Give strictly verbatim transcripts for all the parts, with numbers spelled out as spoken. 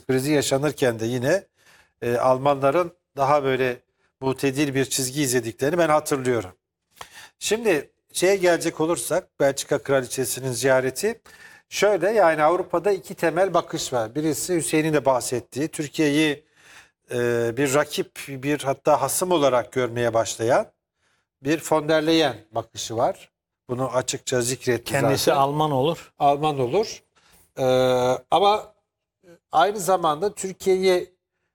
Brexit krizi yaşanırken de yine e, Almanların daha böyle mutedil bir çizgi izlediklerini ben hatırlıyorum. Şimdi şeye gelecek olursak Belçika Kraliçesi'nin ziyareti şöyle, yani Avrupa'da iki temel bakış var. Birisi Hüseyin'in de bahsettiği, Türkiye'yi e, bir rakip, bir hatta hasım olarak görmeye başlayan bir von der Leyen bakışı var. Bunu açıkça zikretti Kendisi zaten. Alman olur. Alman olur. Ee, ama aynı zamanda Türkiye'yi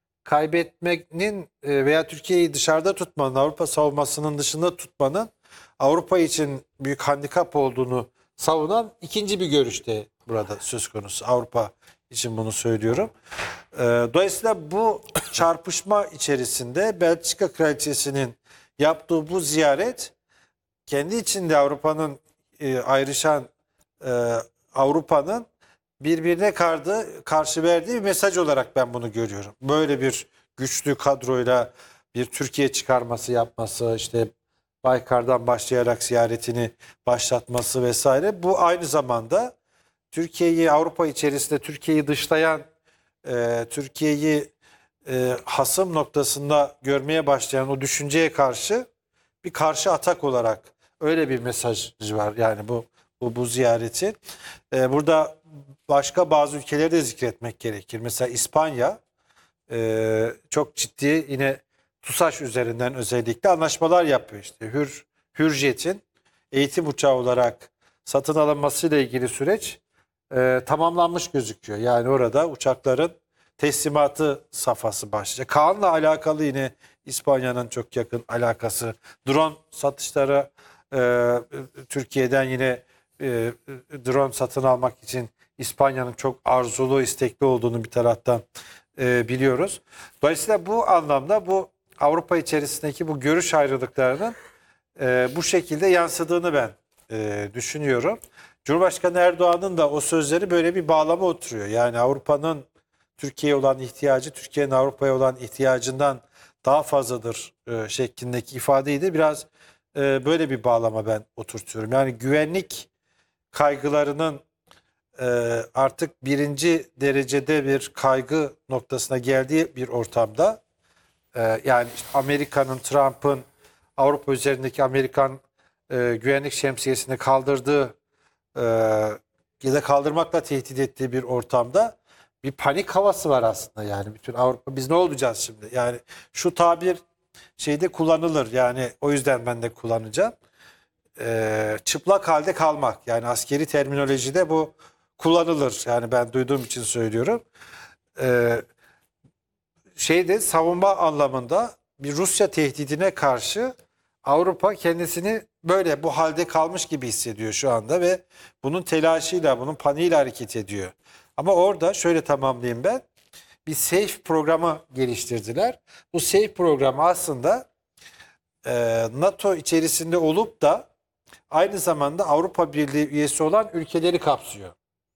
kaybetmenin e, veya Türkiye'yi dışarıda tutmanın, Avrupa savunmasının dışında tutmanın Avrupa için büyük handikap olduğunu savunan ikinci bir görüşte burada söz konusu. Avrupa için bunu söylüyorum. Ee, dolayısıyla bu çarpışma içerisinde Belçika Kraliçesi'nin yaptığı bu ziyaret kendi içinde Avrupa'nın e, ayrışan e, Avrupa'nın birbirine kardı, karşı verdiği bir mesaj olarak ben bunu görüyorum. Böyle bir güçlü kadroyla bir Türkiye çıkarması yapması, işte Baykar'dan başlayarak ziyaretini başlatması vesaire. Bu aynı zamanda Türkiye'yi, Avrupa içerisinde Türkiye'yi dışlayan, e, Türkiye'yi e, hasım noktasında görmeye başlayan o düşünceye karşı bir karşı atak olarak öyle bir mesajı var yani bu bu, bu ziyareti. Ee, burada başka bazı ülkeleri de zikretmek gerekir. Mesela İspanya e, çok ciddi yine TUSAŞ üzerinden özellikle anlaşmalar yapıyor. İşte Hür, Hürjet'in eğitim uçağı olarak satın alınmasıyla ilgili süreç e, tamamlanmış gözüküyor. Yani orada uçakların teslimatı safhası başlayacak. Kaan'la alakalı yine İspanya'nın çok yakın alakası. Drone satışları e, Türkiye'den yine e, drone satın almak için İspanya'nın çok arzulu, istekli olduğunu bir taraftan e, biliyoruz. Dolayısıyla bu anlamda bu Avrupa içerisindeki bu görüş ayrılıklarının e, bu şekilde yansıdığını ben e, düşünüyorum. Cumhurbaşkanı Erdoğan'ın da o sözleri böyle bir bağlama oturuyor. Yani Avrupa'nın Türkiye'ye olan ihtiyacı, Türkiye'nin Avrupa'ya olan ihtiyacından daha fazladır e, şeklindeki ifadeyi de biraz e, böyle bir bağlama ben oturtuyorum. Yani güvenlik kaygılarının e, artık birinci derecede bir kaygı noktasına geldiği bir ortamda e, yani işte Amerika'nın, Trump'ın Avrupa üzerindeki Amerikan e, güvenlik şemsiyesini kaldırdığı e, ya da kaldırmakla tehdit ettiği bir ortamda bir panik havası var aslında, yani bütün Avrupa biz ne olacağız şimdi? Yani şu tabir şeyde kullanılır, yani o yüzden ben de kullanacağım. Ee, çıplak halde kalmak, yani askeri terminolojide bu kullanılır. Yani ben duyduğum için söylüyorum. Ee, şeyde savunma anlamında bir Rusya tehdidine karşı Avrupa kendisini böyle bu halde kalmış gibi hissediyor şu anda ve bunun telaşıyla, bunun paniğiyle hareket ediyor. Ama orada şöyle tamamlayayım ben. Bir SAFE programı geliştirdiler. Bu SAFE programı aslında e, NATO içerisinde olup da aynı zamanda Avrupa Birliği üyesi olan ülkeleri kapsıyor.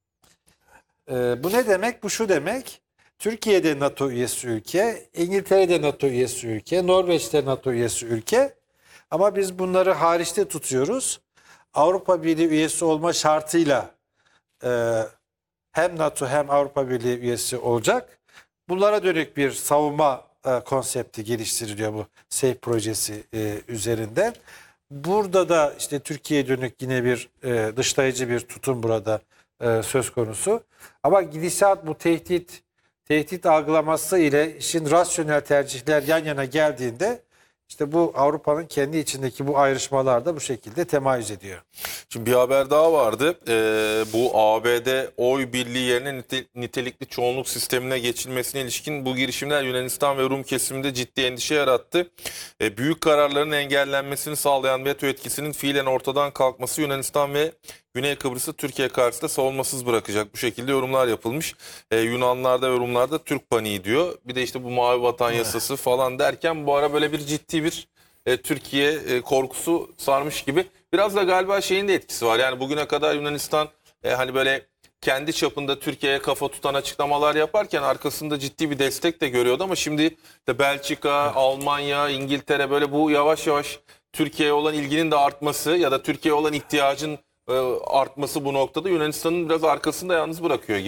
E, bu ne demek? Bu şu demek. Türkiye'de NATO üyesi ülke, İngiltere'de NATO üyesi ülke, Norveç'te NATO üyesi ülke. Ama biz bunları hariçte tutuyoruz. Avrupa Birliği üyesi olma şartıyla e, hem NATO hem Avrupa Birliği üyesi olacak. Bunlara dönük bir savunma e, konsepti geliştiriliyor bu SAFE projesi e, üzerinden. Burada da işte Türkiye'ye dönük yine bir e, dışlayıcı bir tutum burada e, söz konusu. Ama gidişat bu tehdit tehdit algılaması ile işin rasyonel tercihler yan yana geldiğinde işte bu Avrupa'nın kendi içindeki bu ayrışmalar da bu şekilde temayüz ediyor. Şimdi bir haber daha vardı. Ee, bu A B D oy birliği yerine nite- nitelikli çoğunluk sistemine geçilmesine ilişkin bu girişimler Yunanistan ve Rum kesiminde ciddi endişe yarattı. Ee, büyük kararların engellenmesini sağlayan veto etkisinin fiilen ortadan kalkması Yunanistan ve Güney Kıbrıs'ı Türkiye karşısında savunmasız bırakacak. Bu şekilde yorumlar yapılmış. Ee, Yunanlarda ve Rumlarda Türk paniği diyor. Bir de işte bu mavi vatan yasası falan derken bu ara böyle bir ciddi bir e, Türkiye e, korkusu sarmış gibi. Biraz da galiba şeyin de etkisi var. Yani bugüne kadar Yunanistan e, hani böyle kendi çapında Türkiye'ye kafa tutan açıklamalar yaparken arkasında ciddi bir destek de görüyordu. Ama şimdi de Belçika, evet. Almanya, İngiltere böyle bu yavaş yavaş Türkiye'ye olan ilginin de artması ya da Türkiye'ye olan ihtiyacın e, artması bu noktada Yunanistan'ın biraz arkasında yalnız bırakıyor gibi.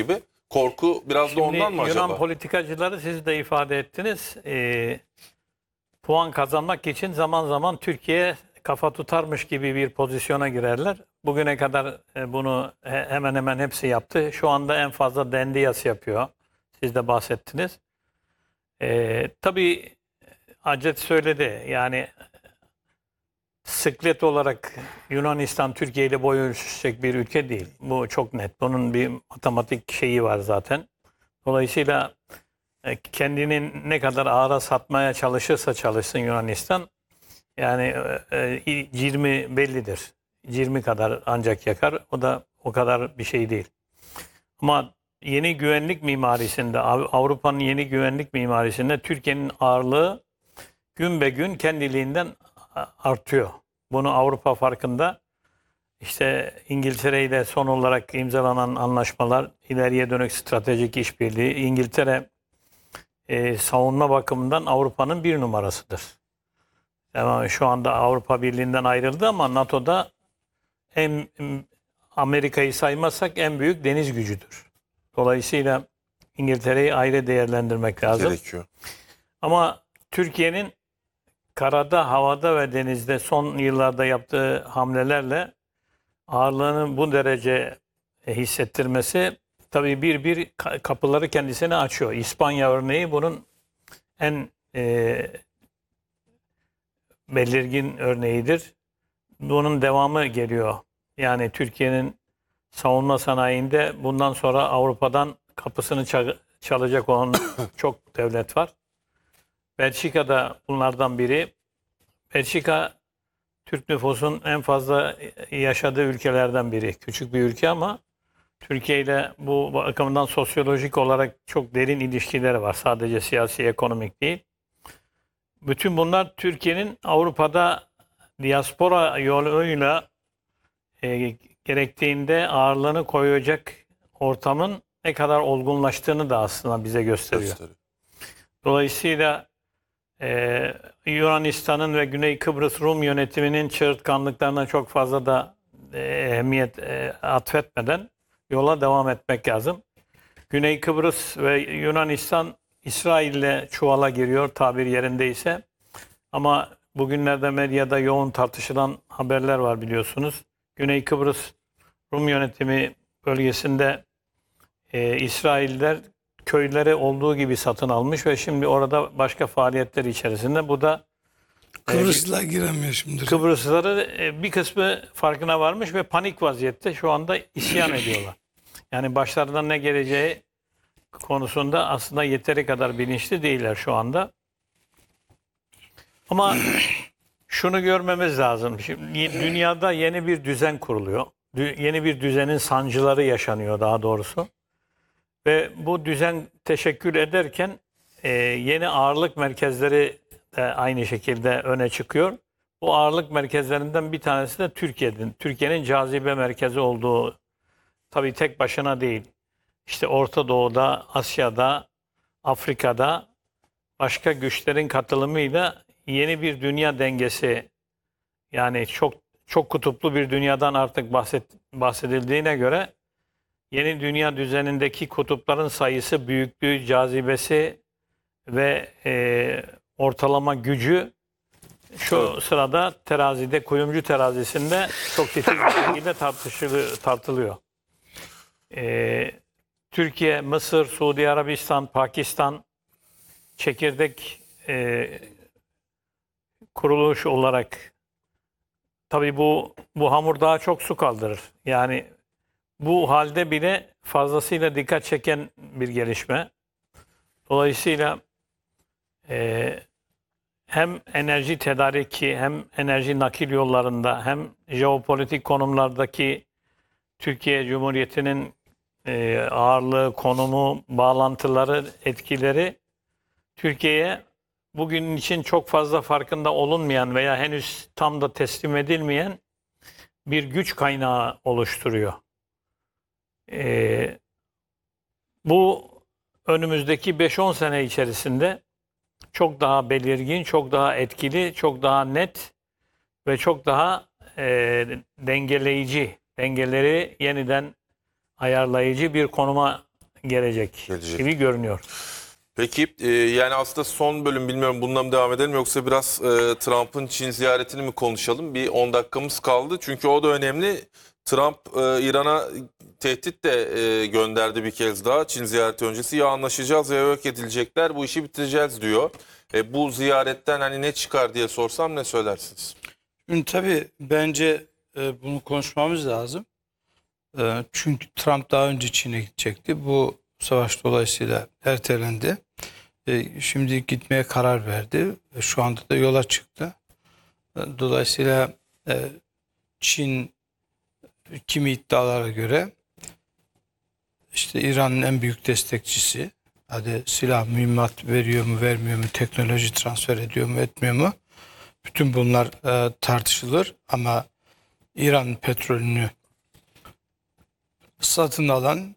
Korku biraz da Şimdi ondan mı Yunan acaba? politikacıları siz de ifade ettiniz. Ee, puan kazanmak için zaman zaman Türkiye kafa tutarmış gibi bir pozisyona girerler. Bugüne kadar e, bunu he- hemen hemen hepsi yaptı. Şu anda en fazla Dendias yapıyor. Siz de bahsettiniz. Ee, tabii Acet söyledi. Yani sıklet olarak Yunanistan Türkiye ile boy ölçüşecek bir ülke değil. Bu çok net. Bunun bir matematik şeyi var zaten. Dolayısıyla e, kendini ne kadar ağıra satmaya çalışırsa çalışsın Yunanistan, yani e, e, yirmi bellidir. yirmi kadar ancak yakar. O da o kadar bir şey değil. Ama yeni güvenlik mimarisinde, Av- Avrupa'nın yeni güvenlik mimarisinde Türkiye'nin ağırlığı gün be gün kendiliğinden a- artıyor. Bunu Avrupa farkında. İşte İngiltere ile son olarak imzalanan anlaşmalar, ileriye dönük stratejik işbirliği. İngiltere e, savunma bakımından Avrupa'nın bir numarasıdır. Yani şu anda Avrupa Birliği'nden ayrıldı ama NATO'da en Amerika'yı saymazsak en büyük deniz gücüdür. Dolayısıyla İngiltere'yi ayrı değerlendirmek lazım. Gerekiyor. Ama Türkiye'nin karada, havada ve denizde son yıllarda yaptığı hamlelerle ağırlığını bu derece hissettirmesi tabii bir bir ka- kapıları kendisine açıyor. İspanya örneği bunun en e, belirgin örneğidir. Bunun devamı geliyor. Yani Türkiye'nin savunma sanayinde bundan sonra Avrupa'dan kapısını ça- çalacak olan çok devlet var. Belçika da bunlardan biri. Belçika Türk nüfusun en fazla yaşadığı ülkelerden biri. Küçük bir ülke ama Türkiye ile bu bakımdan sosyolojik olarak çok derin ilişkileri var. Sadece siyasi, ekonomik değil. Bütün bunlar Türkiye'nin Avrupa'da diaspora yoluyla e, gerektiğinde ağırlığını koyacak ortamın ne kadar olgunlaştığını da aslında bize gösteriyor. Gösteriyor. Dolayısıyla e, Yunanistan'ın ve Güney Kıbrıs Rum yönetiminin çığırtkanlıklarına çok fazla da e, ehemmiyet e, atfetmeden yola devam etmek lazım. Güney Kıbrıs ve Yunanistan İsrail'le çuvala giriyor tabir yerindeyse. Ama bugünlerde medyada yoğun tartışılan haberler var biliyorsunuz. Güney Kıbrıs Rum yönetimi bölgesinde e, İsrailler köyleri olduğu gibi satın almış ve şimdi orada başka faaliyetler içerisinde. Bu da Kıbrıslılar giremiyor şimdi. Kıbrıslıları e, bir kısmı farkına varmış ve panik vaziyette şu anda isyan ediyorlar. Yani başlarından ne geleceği konusunda aslında yeteri kadar bilinçli değiller şu anda. Ama şunu görmemiz lazım. Şimdi dünyada yeni bir düzen kuruluyor. Dü- Yeni bir düzenin sancıları yaşanıyor daha doğrusu. Ve bu düzen teşekkül ederken e, yeni ağırlık merkezleri de aynı şekilde öne çıkıyor. Bu ağırlık merkezlerinden bir tanesi de Türkiye'nin. Türkiye'nin cazibe merkezi olduğu, tabii tek başına değil. İşte Orta Doğu'da, Asya'da, Afrika'da başka güçlerin katılımıyla yeni bir dünya dengesi, yani çok çok kutuplu bir dünyadan artık bahset, bahsedildiğine göre yeni dünya düzenindeki kutupların sayısı, büyüklüğü, cazibesi ve e, ortalama gücü şu sırada terazide, kuyumcu terazisinde çok titiz bir şekilde tartışılıyor, tartılıyor. E, Türkiye, Mısır, Suudi Arabistan, Pakistan çekirdek e, kuruluş olarak tabii bu bu hamur daha çok su kaldırır. Yani bu halde bile fazlasıyla dikkat çeken bir gelişme. Dolayısıyla e, hem enerji tedariki hem enerji nakil yollarında hem jeopolitik konumlardaki Türkiye Cumhuriyeti'nin e, ağırlığı, konumu, bağlantıları, etkileri Türkiye'ye bugün için çok fazla farkında olunmayan veya henüz tam da teslim edilmeyen bir güç kaynağı oluşturuyor. Ee, bu önümüzdeki beş on sene içerisinde çok daha belirgin, çok daha etkili, çok daha net ve çok daha e, dengeleyici, dengeleri yeniden ayarlayıcı bir konuma gelecek, Gelecek. gibi görünüyor. Peki e, yani aslında son bölüm bilmiyorum bundan mı devam edelim yoksa biraz e, Trump'ın Çin ziyaretini mi konuşalım? Bir on dakikamız kaldı çünkü o da önemli. Trump e, İran'a tehdit de e, gönderdi bir kez daha Çin ziyareti öncesi. Ya anlaşacağız ya yok edilecekler bu işi bitireceğiz diyor. E, bu ziyaretten hani ne çıkar diye sorsam ne söylersiniz? Şimdi tabii bence e, bunu konuşmamız lazım. E, çünkü Trump daha önce Çin'e gidecekti. Bu savaş dolayısıyla ertelendi. E, şimdi gitmeye karar verdi. E, şu anda da yola çıktı. E, dolayısıyla e, Çin kimi iddialara göre işte İran'ın en büyük destekçisi. Hadi silah mühimmat veriyor mu vermiyor mu, teknoloji transfer ediyor mu etmiyor mu? Bütün bunlar e, tartışılır ama İran petrolünü satın alan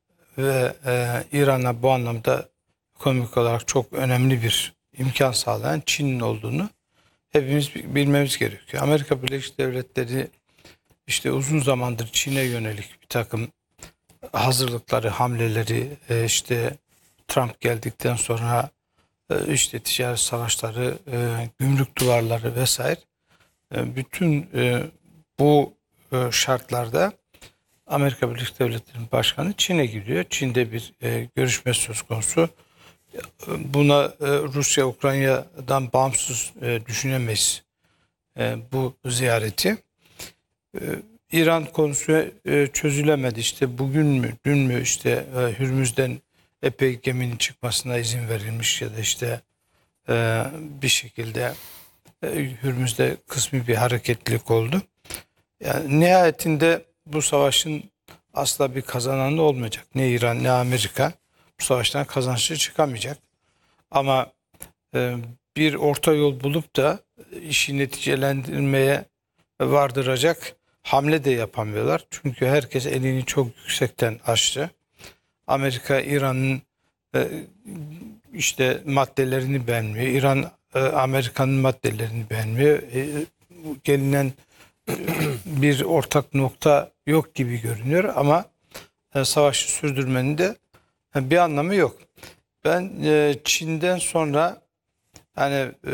ve e, İran'a bu anlamda ekonomik olarak çok önemli bir imkan sağlayan Çin'in olduğunu hepimiz bilmemiz gerekiyor. Amerika Birleşik Devletleri işte uzun zamandır Çin'e yönelik bir takım hazırlıkları, hamleleri, e, işte Trump geldikten sonra e, işte ticaret savaşları, e, gümrük duvarları vesaire, e, bütün e, bu e, şartlarda Amerika Birleşik Devletleri'nin başkanı Çin'e gidiyor. Çin'de bir e, görüşme söz konusu. E, Buna e, Rusya, Ukrayna'dan bağımsız e, düşünemeyiz e, bu ziyareti. E, İran konusu e, çözülemedi. İşte bugün mü, dün mü işte e, Hürmüz'den epey geminin çıkmasına izin verilmiş ya da işte e, bir şekilde e, Hürmüz'de kısmi bir hareketlilik oldu. Yani nihayetinde bu savaşın asla bir kazananı olmayacak. Ne İran ne Amerika bu savaştan kazançlı çıkamayacak. Ama e, bir orta yol bulup da işi neticelendirmeye vardıracak hamle de yapamıyorlar. Çünkü herkes elini çok yüksekten açtı. Amerika İran'ın e, işte maddelerini beğenmiyor. İran e, Amerika'nın maddelerini beğenmiyor. E, gelinen bir ortak nokta yok gibi görünüyor ama e, savaşı sürdürmenin de e, bir anlamı yok. Ben e, Çin'den sonra hani e,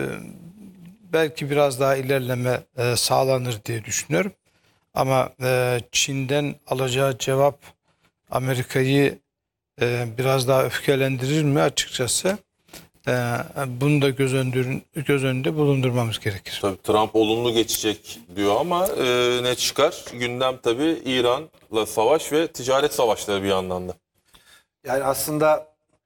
belki biraz daha ilerleme e, sağlanır diye düşünüyorum. Ama e, Çin'den alacağı cevap Amerika'yı e, biraz daha öfkelendirir mi açıkçası? E, bunu da göz, öndürün, göz önünde bulundurmamız gerekir. Tabii Trump olumlu geçecek diyor ama e, ne çıkar? Gündem tabii İran'la savaş ve ticaret savaşları bir yandan da. Yani aslında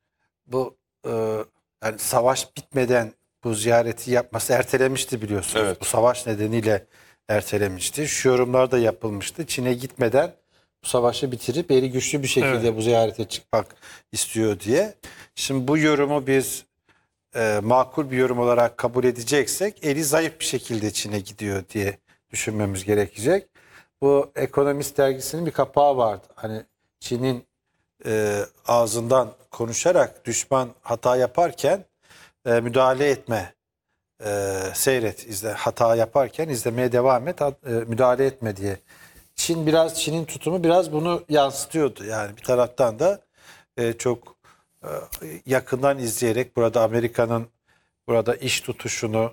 bu e, yani savaş bitmeden bu ziyareti yapması ertelemişti biliyorsunuz. Evet. Bu savaş nedeniyle ertelemişti. Şu yorumlar da yapılmıştı. Çin'e gitmeden bu savaşı bitirip eli güçlü bir şekilde Evet. bu ziyarete çıkmak istiyor diye. Şimdi bu yorumu biz e, makul bir yorum olarak kabul edeceksek eli zayıf bir şekilde Çin'e gidiyor diye düşünmemiz gerekecek. Bu Economist dergisinin bir kapağı vardı. Hani Çin'in e, ağzından konuşarak düşman hata yaparken e, müdahale etme, e, seyret, izle, hata yaparken izlemeye devam et, hat- e, müdahale etme diye. Çin biraz Çin'in tutumu biraz bunu yansıtıyordu. Yani bir taraftan da e, çok e, yakından izleyerek burada Amerika'nın burada iş tutuşunu,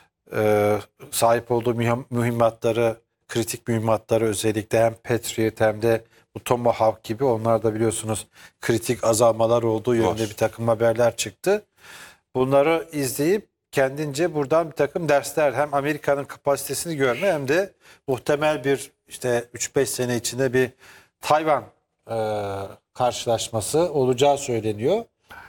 e, sahip olduğu mühim- mühimmatları, kritik mühimmatları özellikle hem Patriot hem de bu Tomahawk gibi onlar da biliyorsunuz kritik azalmalar olduğu yönünde Var. bir takım haberler çıktı. Bunları izleyip kendince buradan bir takım dersler hem Amerika'nın kapasitesini görme hem de muhtemel bir işte üç beş sene içinde bir Tayvan e, karşılaşması olacağı söyleniyor.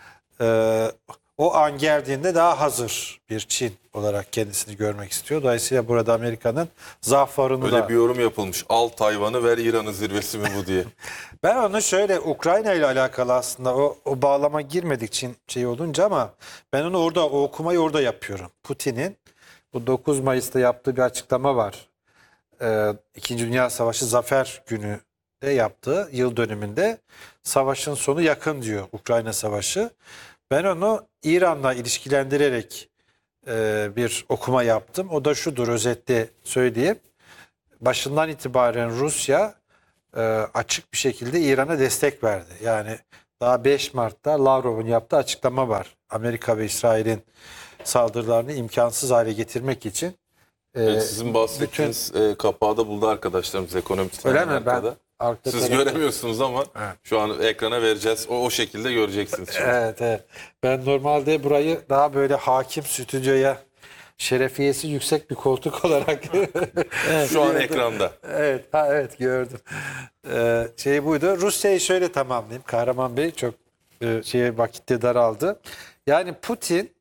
E, o an geldiğinde daha hazır bir Çin olarak kendisini görmek istiyor. Dolayısıyla burada Amerika'nın zaaflarını Böyle da... bir yorum yapılmış. Al Tayvan'ı ver İran'ın zirvesi mi bu diye. Ben onu şöyle Ukrayna ile alakalı aslında o, o bağlama girmedik Çin şey olunca ama ben onu orada o okumayı orada yapıyorum. Putin'in bu dokuz Mayıs'ta yaptığı bir açıklama var. Ee, İkinci Dünya Savaşı Zafer Günü de yaptığı yıl dönümünde savaşın sonu yakın diyor Ukrayna Savaşı. Ben onu İran'la ilişkilendirerek e, bir okuma yaptım. O da şudur özetle söyleyeyim. Başından itibaren Rusya e, açık bir şekilde İran'a destek verdi. Yani daha beş Mart'ta Lavrov'un yaptığı açıklama var. Amerika ve İsrail'in saldırılarını imkansız hale getirmek için. e, Evet, sizin bahsettiğiniz e, kapağı da buldu arkadaşlarımız ekonomistler. Öyle mi? Ben Amerika'da. arka Siz tarafta- göremiyorsunuz ama Evet. şu an ekrana vereceğiz. O, o şekilde göreceksiniz. Şimdi. Evet, evet. Ben normalde burayı daha böyle hakim stüdyoya şerefiyesi yüksek bir koltuk olarak Şu an ekranda. evet, ha, evet gördüm. Ee, şey buydu. Rusya'yı şöyle tamamlayayım. Kahraman Bey çok e, şeye vakitte daraldı. Yani Putin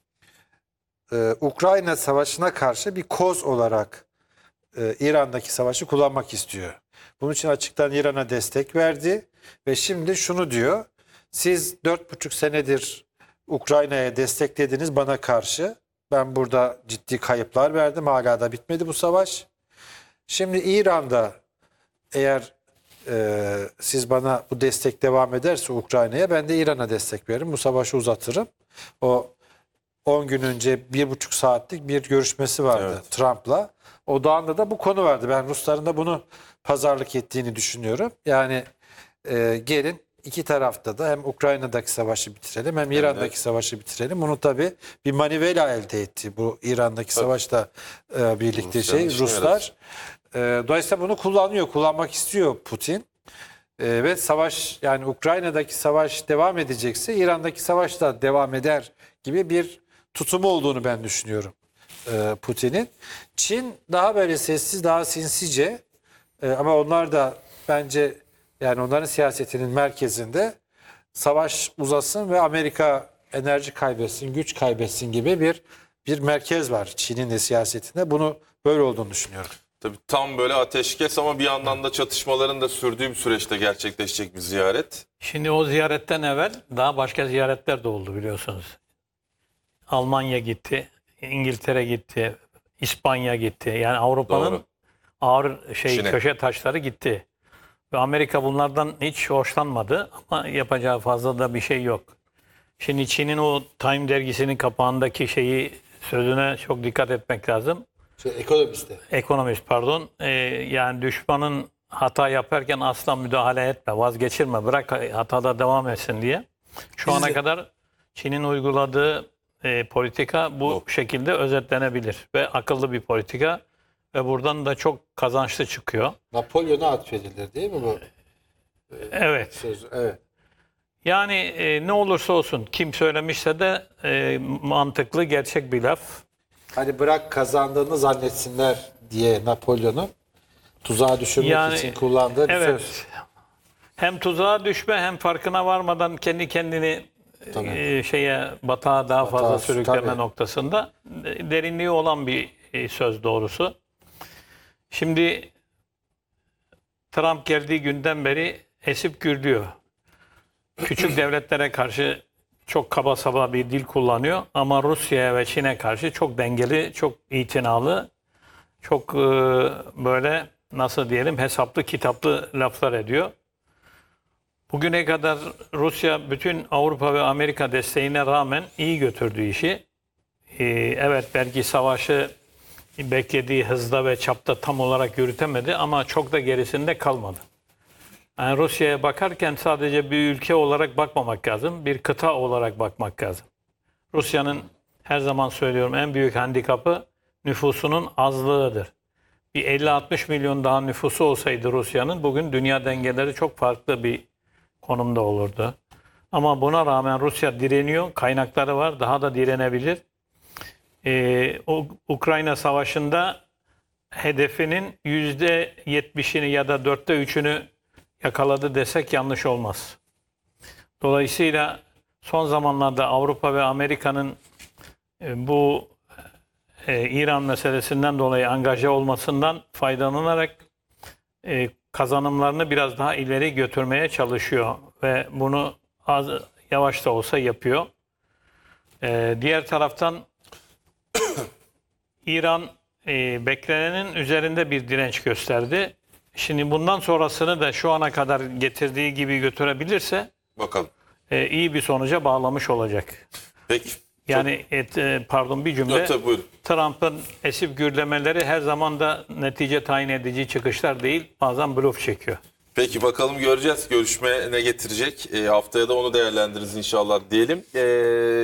e, Ukrayna Savaşı'na karşı bir koz olarak e, İran'daki savaşı kullanmak istiyor. Bunun için açıktan İran'a destek verdi ve şimdi şunu diyor. Siz dört buçuk senedir Ukrayna'ya desteklediniz bana karşı. Ben burada ciddi kayıplar verdim. Hala da bitmedi bu savaş. Şimdi İran'da eğer e, siz bana bu destek devam ederse Ukrayna'ya ben de İran'a destek veririm. Bu savaşı uzatırım. O on gün önce bir buçuk saatlik bir görüşmesi vardı Evet. Trump'la. Odağında da bu konu vardı. Ben Rusların da bunu pazarlık ettiğini düşünüyorum. Yani e, gelin iki tarafta da hem Ukrayna'daki savaşı bitirelim hem İran'daki de- savaşı bitirelim. Bunu tabii bir manivela elde etti. Bu İran'daki savaşla e, birlikte Rusya'nın şey işine Ruslar. E, dolayısıyla bunu kullanıyor, kullanmak istiyor Putin. E, ve savaş yani Ukrayna'daki savaş devam edecekse İran'daki savaş da devam eder gibi bir tutumu olduğunu ben düşünüyorum e, Putin'in. Çin daha böyle sessiz, daha sinsice e, ama onlar da bence yani onların siyasetinin merkezinde savaş uzasın ve Amerika enerji kaybetsin, güç kaybetsin gibi bir bir merkez var Çin'in de siyasetinde. Bunu böyle olduğunu düşünüyorum. Tabii tam böyle ateşkes ama bir yandan da çatışmaların da sürdüğü bir süreçte gerçekleşecek bir ziyaret. Şimdi o ziyaretten evvel daha başka ziyaretler de oldu biliyorsunuz. Almanya gitti, İngiltere gitti, İspanya gitti. Yani Avrupa'nın Doğru. ağır şey Çin'e. köşe taşları gitti. Ve Amerika bunlardan hiç hoşlanmadı ama yapacağı fazla da bir şey yok. Şimdi Çin'in o Time dergisinin kapağındaki şeyi sözüne çok dikkat etmek lazım. Şey, ekonomiste. Ekonomist pardon. Ee, yani düşmanın hata yaparken asla müdahale etme, vazgeçirme, bırak hatada devam etsin diye. Şu Biz ana de- kadar Çin'in uyguladığı e, politika bu Bu. şekilde özetlenebilir ve akıllı bir politika ve buradan da çok kazançlı çıkıyor. Napolyon'a atfedilir değil mi bu Evet. söz? Evet. Yani e, ne olursa olsun kim söylemişse de e, mantıklı, gerçek bir laf. Hani bırak kazandığını zannetsinler diye Napolyon'un tuzağa düşürmek Yani, için kullandığı bir Evet. söz. Hem tuzağa düşme hem farkına varmadan kendi kendini Tabii. e, şeye batağa daha fazla Batağa, sürükleme tabii. noktasında e, derinliği olan bir e, söz doğrusu. Şimdi Trump geldiği günden beri esip gürlüyor. Küçük devletlere karşı çok kaba saba bir dil kullanıyor ama Rusya'ya ve Çin'e karşı çok dengeli, çok itinalı, çok e, böyle nasıl diyelim hesaplı kitaplı laflar ediyor. Bugüne kadar Rusya bütün Avrupa ve Amerika desteğine rağmen iyi götürdü işi. Ee, evet belki savaşı beklediği hızda ve çapta tam olarak yürütemedi ama çok da gerisinde kalmadı. Yani Rusya'ya bakarken sadece bir ülke olarak bakmamak lazım, bir kıta olarak bakmak lazım. Rusya'nın her zaman söylüyorum en büyük handikapı nüfusunun azlığıdır. Bir elli altmış milyon daha nüfusu olsaydı Rusya'nın bugün dünya dengeleri çok farklı bir konumda olurdu. Ama buna rağmen Rusya direniyor. Kaynakları var. Daha da direnebilir. Ee, o Ukrayna Savaşı'nda hedefinin yüzde yetmişini ya da dörtte üçünü yakaladı desek yanlış olmaz. Dolayısıyla son zamanlarda Avrupa ve Amerika'nın e, bu e, İran meselesinden dolayı angaja olmasından faydalanarak e, kazanımlarını biraz daha ileri götürmeye çalışıyor ve bunu az yavaş da olsa yapıyor. E, diğer taraftan İran e, beklenenin üzerinde bir direnç gösterdi. Şimdi bundan sonrasını da şu ana kadar getirdiği gibi götürebilirse Bakalım. e, iyi bir sonuca bağlamış olacak. Peki. Yani et, e, pardon bir cümle. Yok, tabii, buyurun. Trump'ın esip gürlemeleri her zaman da netice tayin edici çıkışlar değil, bazen blöf çekiyor. Peki bakalım göreceğiz. Görüşme ne getirecek? E, haftaya da onu değerlendiririz inşallah diyelim. E,